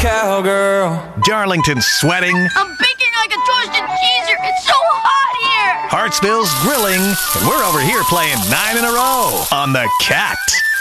cowgirl. Darlington's sweating. I'm baking like a toasted cheeser. It's so hot here. Hartsville's grilling. And we're over here playing 9 in a row on The Cat.